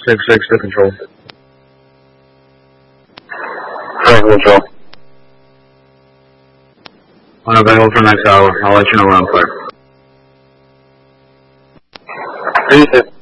6-6 to control. Control. Unavailable for next hour. I'll let you know when I'm clear. 36.